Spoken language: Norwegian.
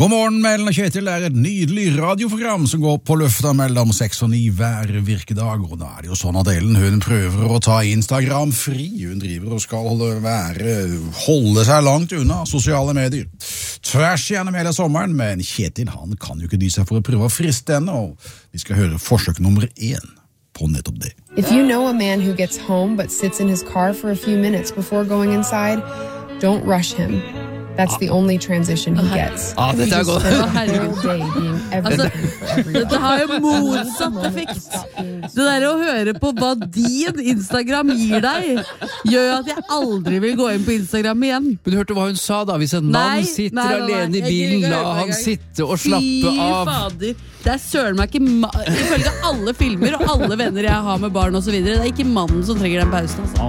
God morgen, Mellen og Kjetil et nydelig radioprogram som går på lufta mellom 6 og 9 hver virkedag, og da det jo sånn at Ellen, hun prøver å ta Instagram fri. Hun driver og skal holde seg langt unna sosiale medier. Tvers gjennom hele sommeren, men Kjetil, han kan jo ikke dy seg for å prøve å friste henne, og vi skal høre forsøk nummer 1 på nettopp det. If you know a man who gets home but sits in his car for a few minutes before going inside, don't rush him. That's the only transition he gets. Dette godt. Dette har jo motsatt effekt. Det der å høre på hva din Instagram gir deg, gjør jo at jeg aldri vil gå inn på Instagram igjen. Men du hørte hva hun sa da? Hvis en mann sitter alene i bilen, la han sitte og slappe av. Fy fader. Det søren meg ikke ifølge alle filmer og alle venner jeg har med barn og så videre. Det ikke mannen som trenger den pausen. Altså.